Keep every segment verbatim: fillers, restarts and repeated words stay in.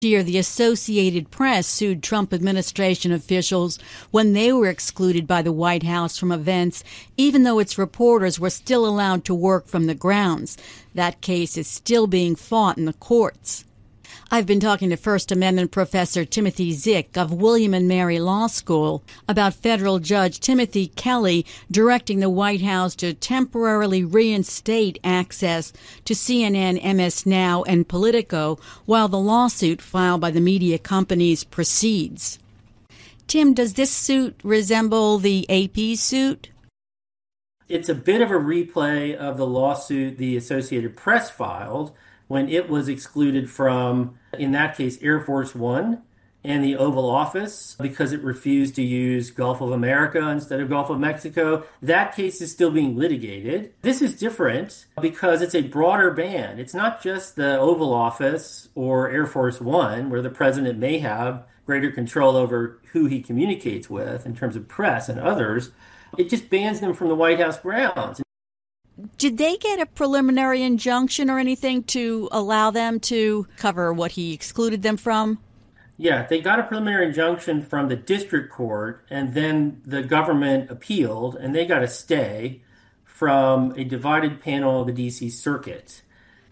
Year, the Associated Press sued Trump administration officials when they were excluded by the White House from events, even though its reporters were still allowed to work from the grounds. That case is still being fought in the courts. I've been talking to First Amendment Professor Timothy Zick of William and Mary Law School about federal Judge Timothy Kelly directing the White House to temporarily reinstate access to C N N, M S Now, and Politico while the lawsuit filed by the media companies proceeds. Tim, does this suit resemble the A P suit? It's a bit of a replay of the lawsuit the Associated Press filed when it was excluded from, in that case, Air Force One and the Oval Office because it refused to use Gulf of America instead of Gulf of Mexico. That case is still being litigated. This is different because it's a broader ban. It's not just the Oval Office or Air Force One, where the president may have greater control over who he communicates with in terms of press and others. It just bans them from the White House grounds. Did they get a preliminary injunction or anything to allow them to cover what he excluded them from? Yeah, they got a preliminary injunction from the district court, and then the government appealed, and they got a stay from a divided panel of the D C Circuit.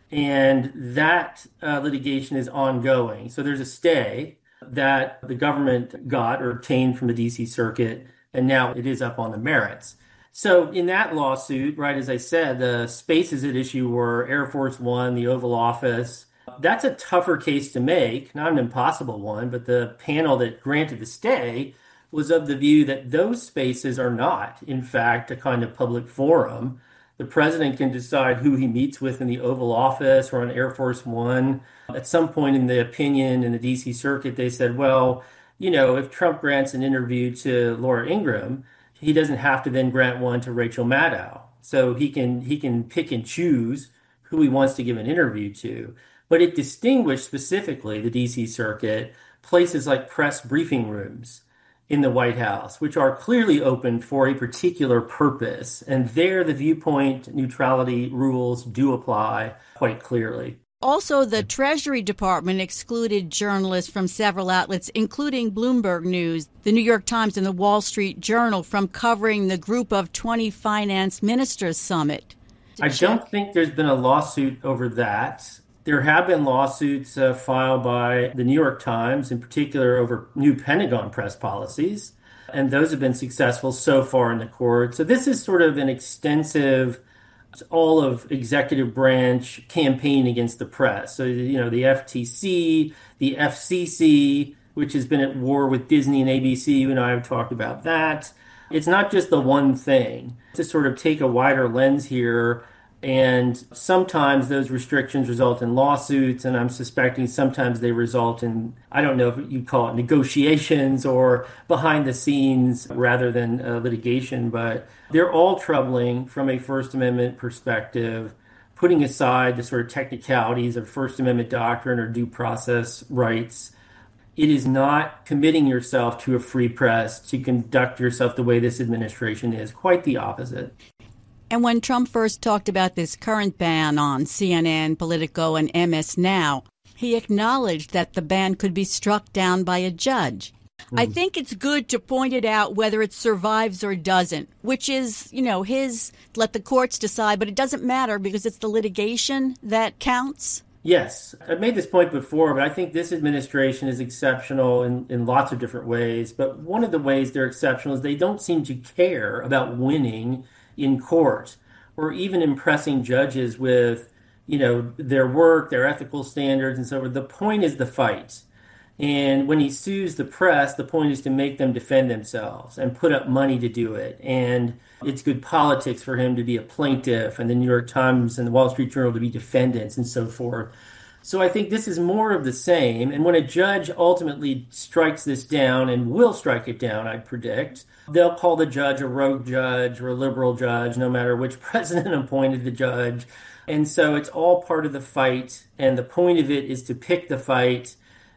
And that uh, litigation is ongoing. So there's a stay that the government got or obtained from the D C Circuit, and now it is up on the merits. So in that lawsuit, right, as I said, the spaces at issue were Air Force One, the Oval Office. That's a tougher case to make, not an impossible one, but the panel that granted the stay was of the view that those spaces are not, in fact, a kind of public forum. The president can decide who he meets with in the Oval Office or on Air Force One. At some point in the opinion in the D C Circuit, they said, well, you know, if Trump grants an interview to Laura Ingraham, he doesn't have to then grant one to Rachel Maddow. So he can he can pick and choose who he wants to give an interview to. But it distinguished specifically, the D C Circuit, places like press briefing rooms in the White House, which are clearly open for a particular purpose. And there the viewpoint neutrality rules do apply quite clearly. Also, the Treasury Department excluded journalists from several outlets, including Bloomberg News, the New York Times, and the Wall Street Journal, from covering the Group of twenty Finance Ministers Summit. I don't think there's been a lawsuit over that. There have been lawsuits uh, filed by the New York Times, in particular, over new Pentagon press policies, and those have been successful so far in the court. So this is sort of an extensive all of executive branch campaign against the press. So, you know, the F T C, the F C C, which has been at war with Disney and A B C. You and I have talked about that. It's not just the one thing. To sort of take a wider lens here, and sometimes those restrictions result in lawsuits, and I'm suspecting sometimes they result in, I don't know if you'd call it negotiations or behind the scenes rather than uh, litigation, but they're all troubling from a First Amendment perspective, putting aside the sort of technicalities of First Amendment doctrine or due process rights. It is not committing yourself to a free press to conduct yourself the way this administration is. Quite the opposite. And when Trump first talked about this current ban on C N N, Politico, and M S Now, he acknowledged that the ban could be struck down by a judge. Mm. I think it's good to point it out whether it survives or doesn't, which is, you know, his, let the courts decide, but it doesn't matter because it's the litigation that counts. Yes, I've made this point before, but I think this administration is exceptional in, in lots of different ways. But one of the ways they're exceptional is they don't seem to care about winning in court or even impressing judges with, you know, their work, their ethical standards, and so forth. The point is the fight. And when he sues the press, the point is to make them defend themselves and put up money to do it. And it's good politics for him to be a plaintiff and the New York Times and the Wall Street Journal to be defendants and so forth. So I think this is more of the same. And when a judge ultimately strikes this down, and will strike it down, I predict, they'll call the judge a rogue judge or a liberal judge, no matter which president appointed the judge. And so it's all part of the fight. And the point of it is to pick the fight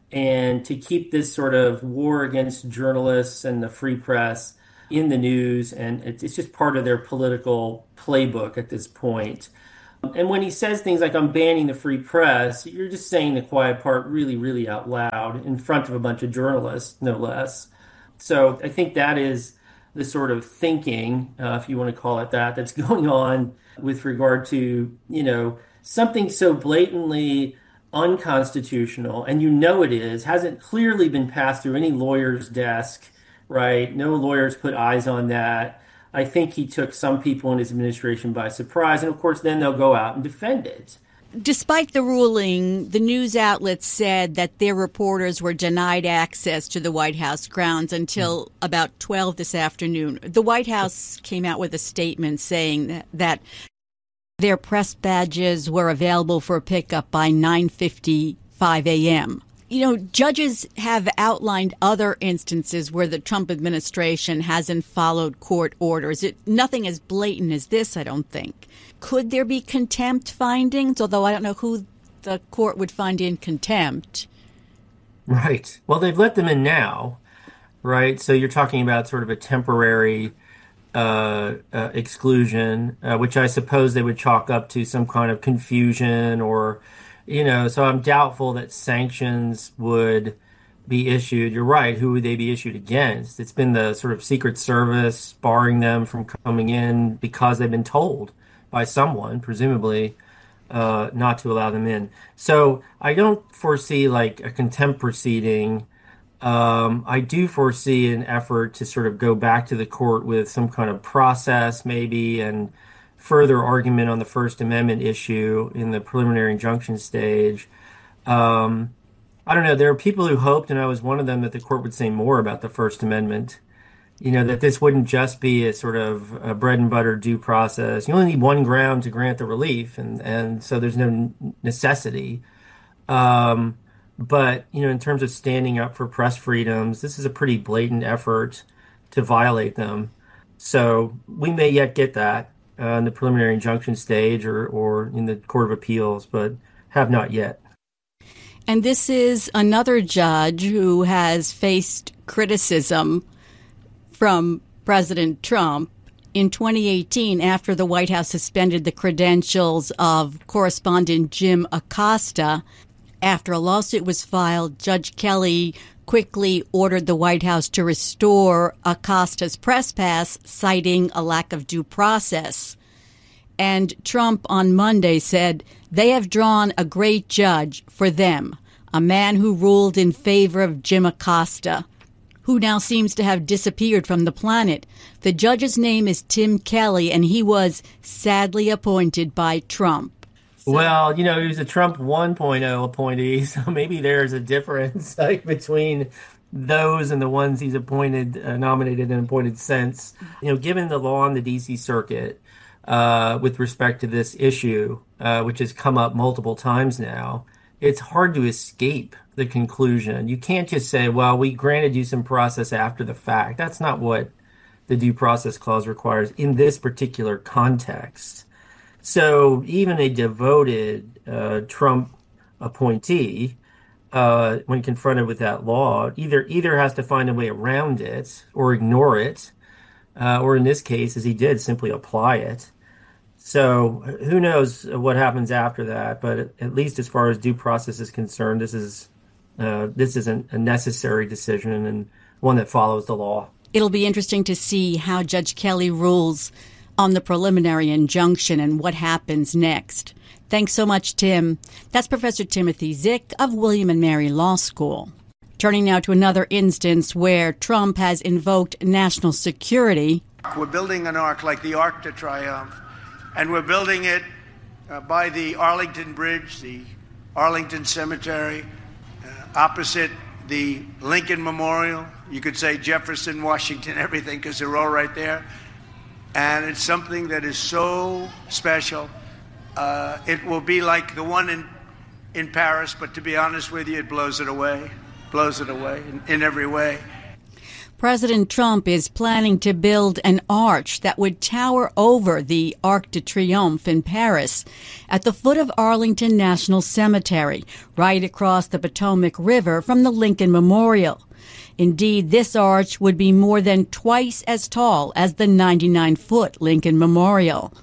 and to keep this sort of war against journalists and the free press in the news. And it's just part of their political playbook at this point. And when he says things like, I'm banning the free press, you're just saying the quiet part really, really out loud in front of a bunch of journalists, no less. So I think that is the sort of thinking, uh, if you want to call it that, that's going on with regard to, you know, something so blatantly unconstitutional, and you know it is, hasn't clearly been passed through any lawyer's desk, right? No lawyers put eyes on that. I think he took some people in his administration by surprise, and of course, then they'll go out and defend it. Despite the ruling, the news outlets said that their reporters were denied access to the White House grounds until mm. about twelve this afternoon. The White House came out with a statement saying that, that their press badges were available for pickup by nine fifty-five a.m. You know, judges have outlined other instances where the Trump administration hasn't followed court orders. It, nothing as blatant as this, I don't think. Could there be contempt findings? Although I don't know who the court would find in contempt. Right. Well, they've let them in now, right? So you're talking about sort of a temporary uh, uh, exclusion, uh, which I suppose they would chalk up to some kind of confusion or, you know, so I'm doubtful that sanctions would be issued. You're right. Who would they be issued against? It's been the sort of Secret Service barring them from coming in because they've been told by someone, presumably, uh, not to allow them in. So I don't foresee like a contempt proceeding. Um, I do foresee an effort to sort of go back to the court with some kind of process maybe and further argument on the First Amendment issue in the preliminary injunction stage. Um, I don't know. There are people who hoped, and I was one of them, that the court would say more about the First Amendment. You know, that this wouldn't just be a sort of a bread and butter due process. You only need one ground to grant the relief, and, and so there's no necessity. Um, but, you know, in terms of standing up for press freedoms, this is a pretty blatant effort to violate them. So we may yet get that uh, in the preliminary injunction stage or, or in the Court of Appeals, but have not yet. And this is another judge who has faced criticism from President Trump in twenty eighteen after the White House suspended the credentials of correspondent Jim Acosta. After a lawsuit was filed, Judge Kelly quickly ordered the White House to restore Acosta's press pass, citing a lack of due process. And Trump on Monday said they have drawn a great judge for them, a man who ruled in favor of Jim Acosta, who now seems to have disappeared from the planet. The judge's name is Tim Kelly, and he was sadly appointed by Trump. So, well, you know, he was a Trump one point oh appointee, so maybe there's a difference like between those and the ones he's appointed, uh, nominated and appointed since. You know, given the law on the D C Circuit uh, with respect to this issue, uh, which has come up multiple times now, it's hard to escape the conclusion. You can't just say, well, we granted you some process after the fact. That's not what the due process clause requires in this particular context. So even a devoted uh, Trump appointee, uh, when confronted with that law, either either has to find a way around it or ignore it, uh, or in this case, as he did, simply apply it. So who knows what happens after that? But at least as far as due process is concerned, this is uh, this is a necessary decision and one that follows the law. It'll be interesting to see how Judge Kelly rules on the preliminary injunction and what happens next. Thanks so much, Tim. That's Professor Timothy Zick of William and Mary Law School. Turning now to another instance where Trump has invoked national security. We're building an ark like the Arc de Triomphe, and we're building it uh, by the Arlington Bridge, the Arlington Cemetery, uh, opposite the Lincoln Memorial. You could say Jefferson, Washington, everything, because they're all right there. And it's something that is so special. Uh, it will be like the one in in Paris, but to be honest with you, it blows it away, blows it away in, in every way. President Trump is planning to build an arch that would tower over the Arc de Triomphe in Paris at the foot of Arlington National Cemetery, right across the Potomac River from the Lincoln Memorial. Indeed, this arch would be more than twice as tall as the ninety-nine foot Lincoln Memorial.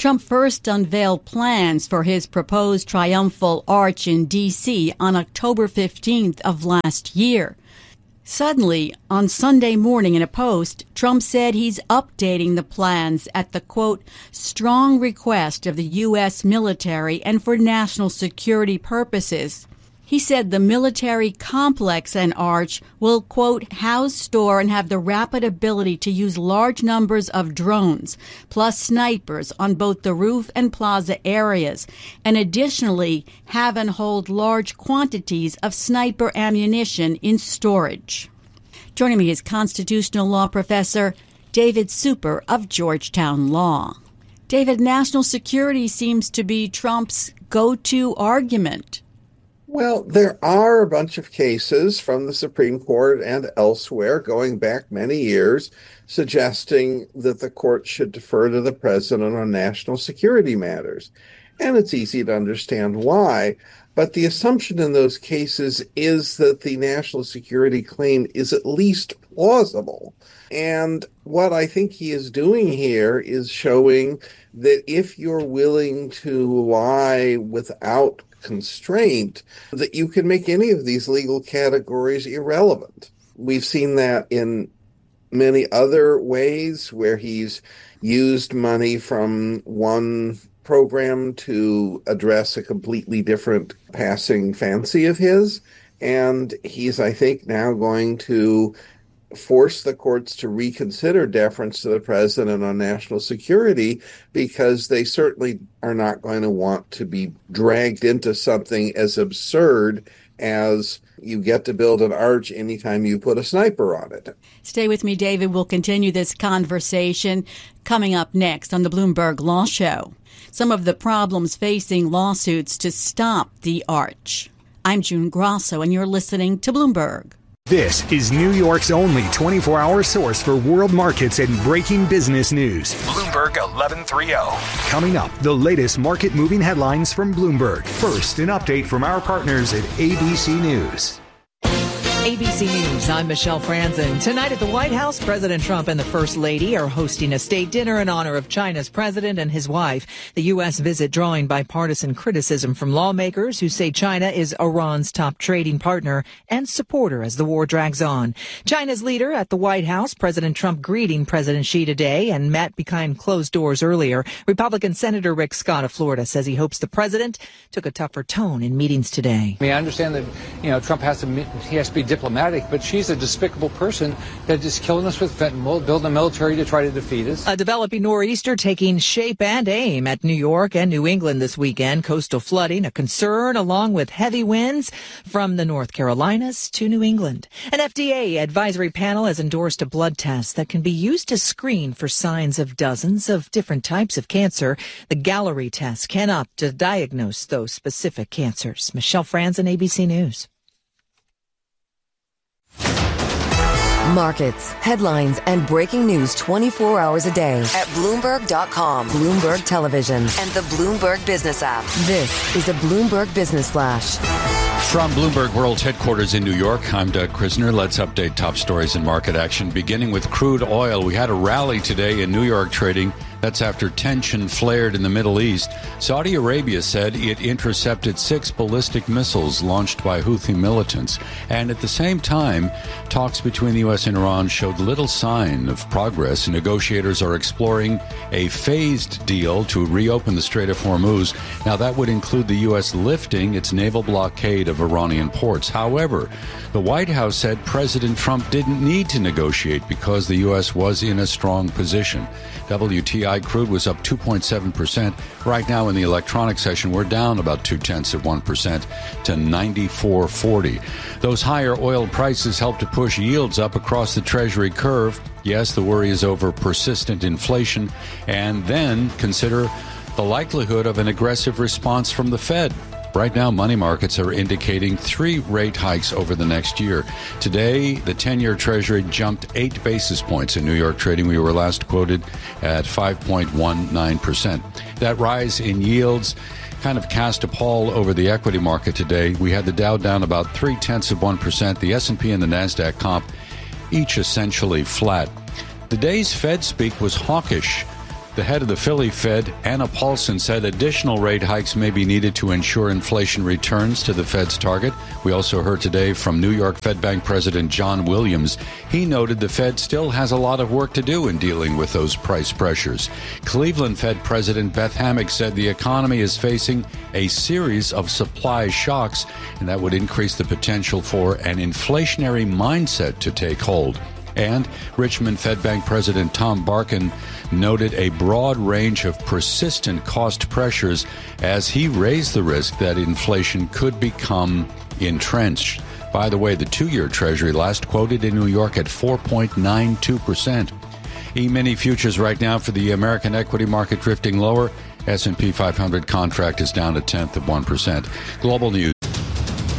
Trump first unveiled plans for his proposed triumphal arch in D C on October fifteenth of last year. Suddenly, on Sunday morning in a post, Trump said he's updating the plans at the, quote, strong request of the U S military and for national security purposes. He said the military complex and arch will, quote, house, store, and have the rapid ability to use large numbers of drones, plus snipers on both the roof and plaza areas, and additionally have and hold large quantities of sniper ammunition in storage. Joining me is constitutional law professor David Super of Georgetown Law. David, national security seems to be Trump's go-to argument. Well, there are a bunch of cases from the Supreme Court and elsewhere going back many years suggesting that the court should defer to the president on national security matters. And it's easy to understand why. But the assumption in those cases is that the national security claim is at least plausible. And what I think he is doing here is showing that if you're willing to lie without constraint, that you can make any of these legal categories irrelevant. We've seen that in many other ways where he's used money from one program to address a completely different passing fancy of his. And he's, I think, now going to force the courts to reconsider deference to the president on national security, because they certainly are not going to want to be dragged into something as absurd as you get to build an arch anytime you put a sniper on it. Stay with me, David. We'll continue this conversation coming up next on the Bloomberg Law Show. Some of the problems facing lawsuits to stop the arch. I'm June Grosso, and you're listening to Bloomberg. This is New York's only twenty-four hour source for world markets and breaking business news. Bloomberg eleven thirty. Coming up, the latest market moving headlines from Bloomberg. First, an update from our partners at A B C News. A B C News, I'm Michelle Franzen. Tonight at the White House, President Trump and the First Lady are hosting a state dinner in honor of China's president and his wife. The U S visit drawing bipartisan criticism from lawmakers who say China is Iran's top trading partner and supporter as the war drags on. China's leader at the White House, President Trump greeting President Xi today and met behind closed doors earlier. Republican Senator Rick Scott of Florida says he hopes the president took a tougher tone in meetings today. I mean, I understand that, you know, Trump has to, he has to be diplomatic, but she's a despicable person that is killing us with fentanyl, building a military to try to defeat us. A developing nor'easter taking shape and aim at New York and New England this weekend. Coastal flooding, a concern, along with heavy winds from the North Carolinas to New England. An F D A advisory panel has endorsed a blood test that can be used to screen for signs of dozens of different types of cancer. The Gallery test cannot diagnose those specific cancers. Michelle Franzen, A B C News. Markets, headlines, and breaking news twenty-four hours a day at Bloomberg dot com, Bloomberg Television, and the Bloomberg Business app. This is a Bloomberg Business Flash. From Bloomberg World's headquarters in New York, I'm Doug Krisner. Let's update top stories in market action, beginning with crude oil. We had a rally today in New York trading. That's after tension flared in the Middle East. Saudi Arabia said it intercepted six ballistic missiles launched by Houthi militants. And at the same time, talks between the U S and Iran showed little sign of progress. Negotiators are exploring a phased deal to reopen the Strait of Hormuz. Now, that would include the U S lifting its naval blockade of Iranian ports. However, the White House said President Trump didn't need to negotiate because the U S was in a strong position. W T I crude was up two point seven percent. Right now in the electronic session, we're down about two-tenths of one percent to ninety-four forty. Those higher oil prices help to push yields up across the Treasury curve. Yes, the worry is over persistent inflation. And then consider the likelihood of an aggressive response from the Fed. Right now, money markets are indicating three rate hikes over the next year. Today, the ten-year Treasury jumped eight basis points in New York trading. We were last quoted at five point one nine percent. That rise in yields kind of cast a pall over the equity market today. We had the Dow down about three-tenths of one percent. The S and P and the NASDAQ comp each essentially flat. The day's Fed speak was hawkish. The head of the Philly Fed, Anna Paulson, said additional rate hikes may be needed to ensure inflation returns to the Fed's target. We also heard today from New York Fed Bank President John Williams. He noted the Fed still has a lot of work to do in dealing with those price pressures. Cleveland Fed President Beth Hammack said the economy is facing a series of supply shocks, and that would increase the potential for an inflationary mindset to take hold. And Richmond Fed Bank President Tom Barkin noted a broad range of persistent cost pressures as he raised the risk that inflation could become entrenched. By the way, the two-year Treasury last quoted in New York at four point nine two percent. E-mini futures right now for the American equity market drifting lower. S and P five hundred contract is down a tenth of one percent. Global news.